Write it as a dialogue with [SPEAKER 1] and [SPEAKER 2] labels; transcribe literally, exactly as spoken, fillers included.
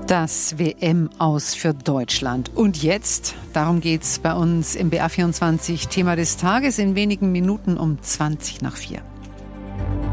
[SPEAKER 1] Das W M-Aus für Deutschland. Und jetzt, darum geht's bei uns im B R vierundzwanzig, Thema des Tages in wenigen Minuten um zwanzig nach vier.